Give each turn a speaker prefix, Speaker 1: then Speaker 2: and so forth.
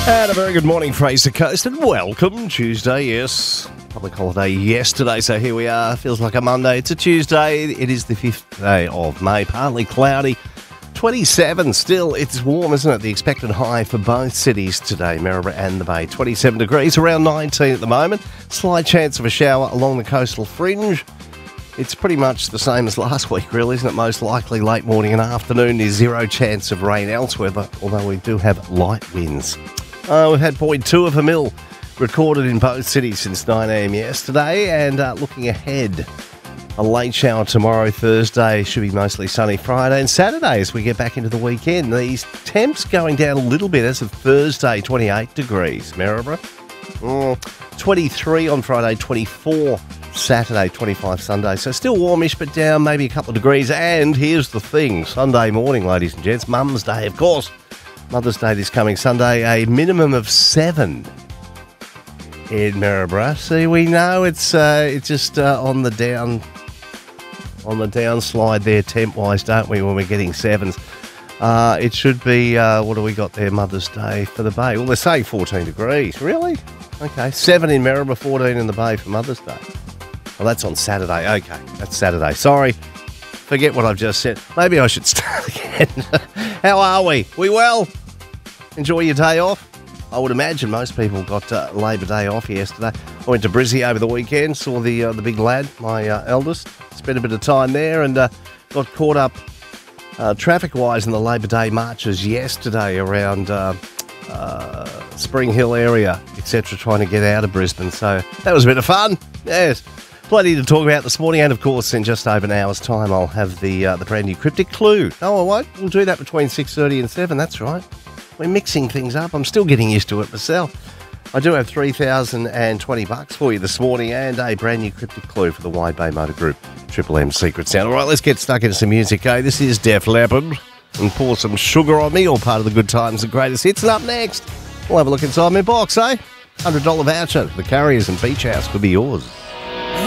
Speaker 1: And a very good morning, Fraser Coast, and welcome. Tuesday, yes. Public holiday yesterday, so here we are. Feels like a Monday. It's a Tuesday. It is the 5th day of May. Partly cloudy. 27 still. It's warm, isn't it? The expected high for both cities today, Maryborough and the Bay. 27 degrees, around 19 at the moment. Slight chance of a shower along the coastal fringe. It's pretty much the same as last week, really, isn't it? Most likely late morning and afternoon. There's zero chance of rain elsewhere, although we do have light winds. We've had 0.2 of a mil recorded in both cities since 9 a.m. yesterday, and looking ahead, a late shower tomorrow, Thursday, should be mostly sunny Friday, and Saturday as we get back into the weekend. These temps going down a little bit as of Thursday, 28 degrees, Maryborough. 23 on Friday, 24 Saturday, 25 Sunday. So still warmish, but down maybe a couple of degrees. And here's the thing, Sunday morning, ladies and gents, Mum's Day, of course. Mother's Day this coming Sunday, a minimum of 7 in Maryborough. See, we know it's just on the downslide there temp-wise, don't we, when we're getting 7s. It should be, what do we got there, Mother's Day for the Bay? Well, they're saying 14 degrees. Really? Okay, 7 in Maryborough, 14 in the Bay for Mother's Day. Well, that's on Saturday. Okay, that's Saturday. Sorry. Forget what I've just said. Maybe I should start again. How are we? We well? Enjoy your day off? I would imagine most people got Labor Day off yesterday. I went to Brizzy over the weekend, saw the big lad, my eldest. Spent a bit of time there and got caught up traffic-wise in the Labor Day marches yesterday around Spring Hill area, etc., trying to get out of Brisbane. So that was a bit of fun. Yes. Plenty to talk about this morning, and of course, in just over an hour's time, I'll have the brand new Cryptic Clue. No, I won't. We'll do that between 6:30 and 7. That's right. We're mixing things up. I'm still getting used to it myself. I do have $3,020 for you this morning, and a brand new Cryptic Clue for the Wide Bay Motor Group Triple M Secret Sound. All right, let's get stuck into some music. Okay, this is Def Leppard, and Pour Some Sugar on Me, all part of the Good Times and Greatest Hits. And up next, we'll have a look inside my box, eh? $100 voucher. The Carriers and Beach House could be yours.